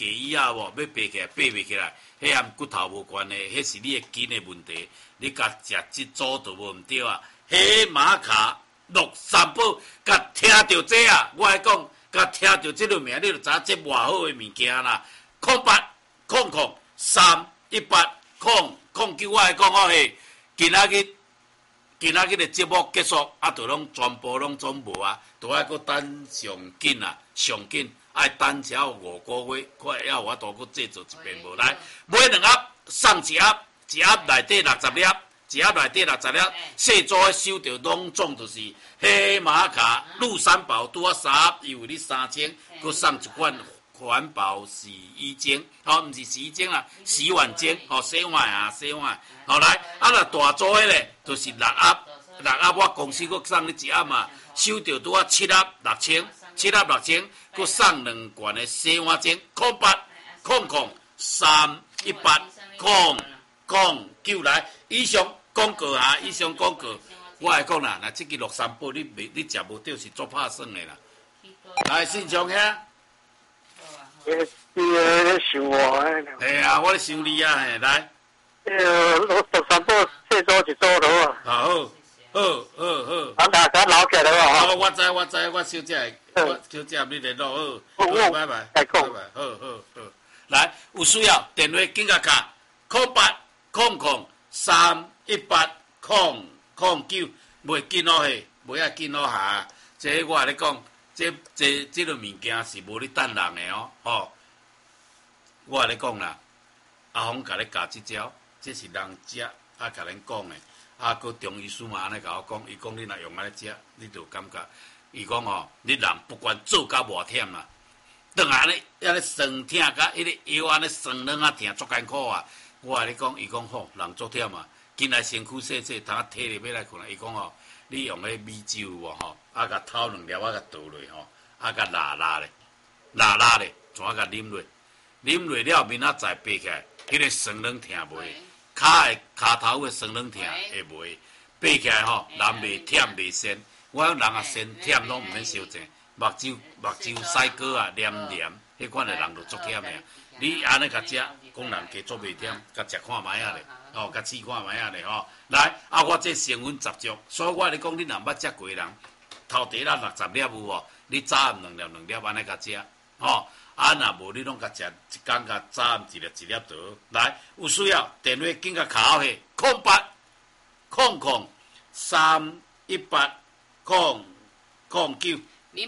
假医啊，无要爬起来爬袂起来，迄和骨头无关的，迄是你的筋的问题。你甲食即组就无毋对啊。黑马卡陆三宝，甲听到这啊，我来讲，甲听到这个名，你就知影这偌好的物件啦。0803180909，我来讲哦嘿，今仔日的节目结束，就拢全部拢总无啊，都爱搁等上紧啊，上紧爱等只5个月，看会要我多搁制作一遍无来，买2盒送1盒，1盒内底60粒。1盒内底60粒，细组的收到拢总就是黑马卡陆三宝拄啊3盒，伊为你3000，佮送一罐环保洗衣精，毋是洗衣精啦，洗碗精，洗碗。好来，若大组的咧，就是6盒，6盒我公司佮送你1盒嘛，收到拄啊7盒6000，7盒6000，佮送2罐的洗碗精，0803180909来，以上广告啊，我来讲啦，那这个陆三宝你食无到是做拍算的啦。来，信祥兄。 你咧想我诶？ 系啊，我咧想你啊，嘿，来。 陆三宝细组一组落啊。 好。 大家留起来哦。 好，我知，我小姐，我小姐你联络好。拜拜。好。来，有需要电话紧甲卡0800318009，袂紧哦嘿，袂要紧哦哈。这我咧讲，这个物件是无你等人的哦。我咧讲啦，阿峰甲你教即招，这是人食甲咱讲的。个中医师嘛安尼甲我讲，伊讲你若用安尼食，你就感觉，伊讲你人不管做甲偌忝啦，当安尼酸痛甲迄个腰安尼酸软啊痛，足艰苦啊。我甲你讲，伊讲人足忝啊，今来身躯细细，通体力要来困啦。伊讲你用迄米酒甲头2粒甲倒落甲拉咧，怎甲啉落了面仔再爬起来，迄个酸软痛袂。骹头的酸软痛会袂爬起来人袂忝袂酸。我人啊酸忝拢毋免烧正，目睭屎果啊黏，迄款的人就足忝的。你安尼甲食，讲人加足袂忝，甲食看卖啊咧，甲试看卖啊咧来，我这成分10足，所以我咧讲，你若捌食过人，头第咱60粒有无？你早暗2粒安尼甲食若无你拢甲食一工甲早暗1粒倒。来，有需要电话紧甲卡好去0803180909。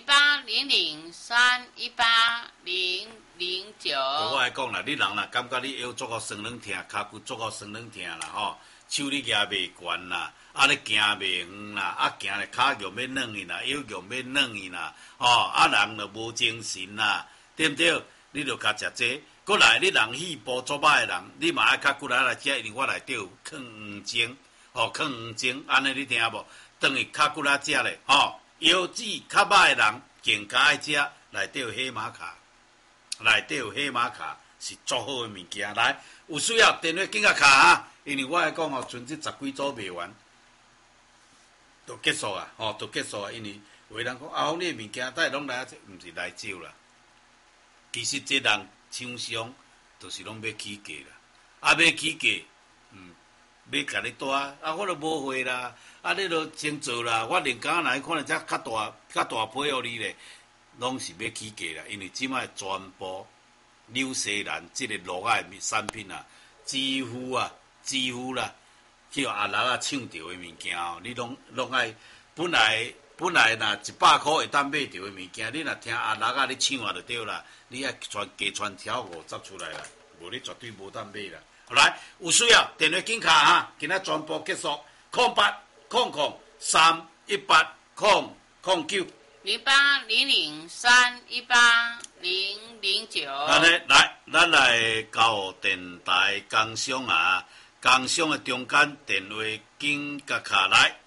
0800318009。 我来讲啦，你人啦，感觉你腰足够酸软痛，骹骨足够酸软痛啦手你举袂悬啦，你行袂远啦，行咧骹脚要软去啦，腰脚要软去啦，人就无精神啦。对不对？你就甲食这，过来你人气步足歹的人，你嘛爱较骨力来食，因为我内底有抗黄精，抗黄精，安尼你听无？等于较骨力食咧，腰子较歹的人，更加爱食，内底有黑马卡，是足好的物件。来，有需要电话紧甲卡因为我来讲剩这10几组卖完，就结束啊，因为有人讲峰你的物件，带拢来，毋是来招啦。其实这人厂商就是拢要起价啦，要起价，要甲你带，我都无货啦，你都先做啦，我连工来可能只较大批互你咧，拢是要起价啦，因为即摆全部纽西兰即个落海产品啊，几乎啦，叫阿六抢到的物件你拢爱本来若100块会当买到的物件，你若听阿六你抢就对啦，你爱加传条50出来啦，无你绝对无当买啦。好来，有需要电话紧卡今仔全部结束0800318009。 0800318009。 安尼来，咱来交电台工商工商的中间电话紧甲卡来。